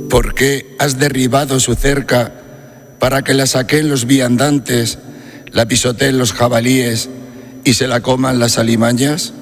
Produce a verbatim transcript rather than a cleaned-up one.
¿Por qué has derribado su cerca para que la saquen los viandantes, la pisoteen los jabalíes y se la coman las alimañas?